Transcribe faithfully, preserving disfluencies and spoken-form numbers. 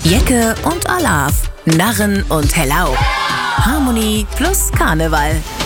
Jecke und Alav, Narren und Hellau. Harmonie plus Karneval.